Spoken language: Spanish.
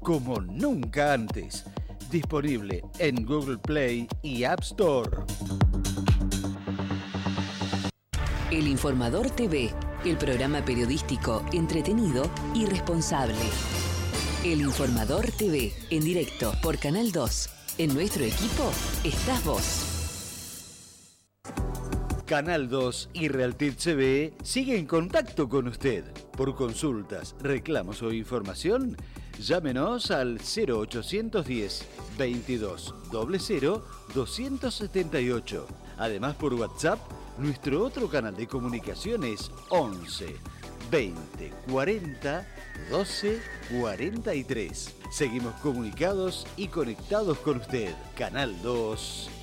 como nunca antes. Disponible en Google Play y App Store. El Informador TV, el programa periodístico entretenido y responsable. El Informador TV, en directo por Canal 2. En nuestro equipo estás vos. Canal 2 y Realtit TV siguen en contacto con usted. Por consultas, reclamos o información, llámenos al 0810 22 00 278. Además, por WhatsApp, nuestro otro canal de comunicación es 11 20 40 12 43. Seguimos comunicados y conectados con usted. Canal 2